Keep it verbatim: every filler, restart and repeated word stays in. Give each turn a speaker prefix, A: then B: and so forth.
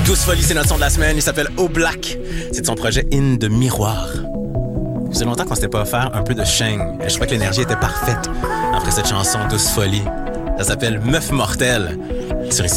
A: Douce Folie, c'est notre son de la semaine. Il s'appelle O Black. C'est de son projet In de Miroir. Ça faisait longtemps qu'on s'était pas offert un peu de Sheng. Je crois que l'énergie était parfaite après cette chanson Douce Folie. Ça s'appelle Meuf Mortelle sur Ici